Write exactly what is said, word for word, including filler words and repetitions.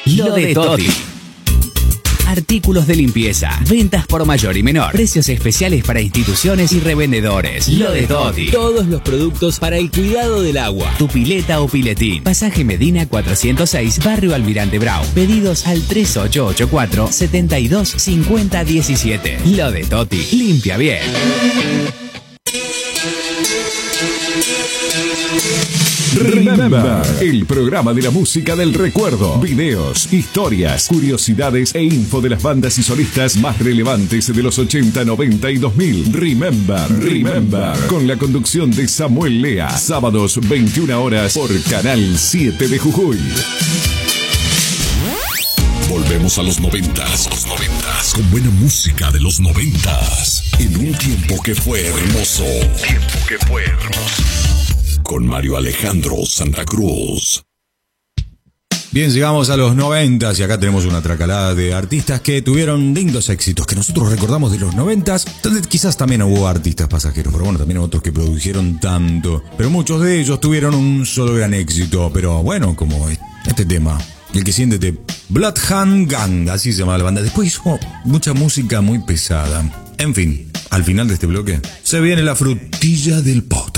Lo de Toti. Artículos de limpieza, ventas por mayor y menor, precios especiales para instituciones y revendedores. Lo de Toti. Todos los productos para el cuidado del agua. Tu pileta o piletín. Pasaje Medina cuatrocientos seis, Barrio Almirante Brown. Pedidos al tres ocho ocho cuatro, setenta y dos cincuenta diecisiete. Lo de Toti. Limpia bien. Remember, el programa de la música del recuerdo. Videos, historias, curiosidades e info de las bandas y solistas más relevantes de los ochenta, noventa y dos mil. Remember, Remember, con la conducción de Samuel Lea. Sábados veintiuna horas por Canal siete de Jujuy. Volvemos a los noventas, los noventas, con buena música de los noventas. En un tiempo que fue hermoso. Tiempo que fue hermoso. Con Mario Alejandro Santa Cruz. Bien, llegamos a los noventas y acá tenemos una tracalada de artistas que tuvieron lindos éxitos que nosotros recordamos de los noventas. Entonces quizás también hubo artistas pasajeros, pero bueno, también otros que produjeron tanto. Pero muchos de ellos tuvieron un solo gran éxito. Pero bueno, como este tema, el que siente de Bloodhound Gang, así se llama la banda. Después hizo mucha música muy pesada. En fin, al final de este bloque se viene la frutilla del postre.